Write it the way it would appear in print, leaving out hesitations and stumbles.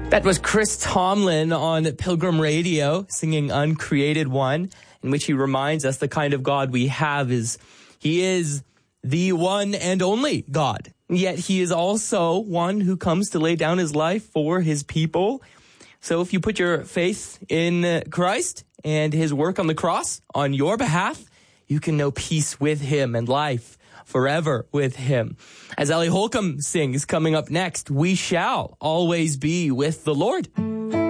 That was Chris Tomlin on Pilgrim Radio singing Uncreated One, in which he reminds us the kind of God we have is he is the one and only God. Yet he is also one who comes to lay down his life for his people. So if you put your faith in Christ and his work on the cross on your behalf, you can know peace with him and life forever with him. As Ellie Holcomb sings coming up next, we shall always be with the Lord.